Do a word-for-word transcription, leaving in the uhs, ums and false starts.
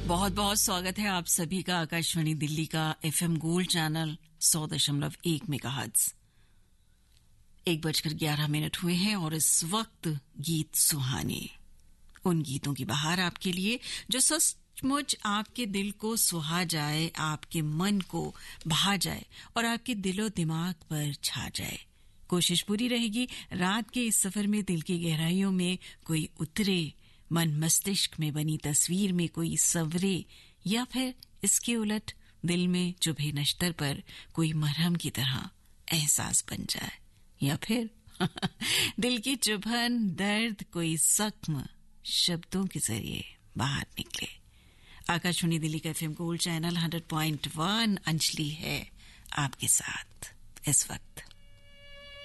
बहुत बहुत स्वागत है आप सभी का आकाशवाणी दिल्ली का एफएम गोल्ड चैनल सौ दशमलव एक मेगाहर्ट्ज। एक बजकर ग्यारह मिनट हुए हैं और इस वक्त गीत सुहाने, उन गीतों की बहार आपके लिए जो सचमुच आपके दिल को सुहा जाए, आपके मन को भा जाए और आपके दिलो दिमाग पर छा जाए। कोशिश पूरी रहेगी रात के इस सफर में दिल की गहराइयों में कोई उतरे, मन मस्तिष्क में बनी तस्वीर में कोई सवरे, या फिर इसके उलट दिल में चुभे नश्तर पर कोई मरहम की तरह एहसास बन जाए, या फिर दिल की चुभन दर्द कोई जख्म शब्दों के जरिए बाहर निकले। आकाशवाणी दिल्ली का FM gold channel hundred point one Anjali है आपके साथ इस वक्त।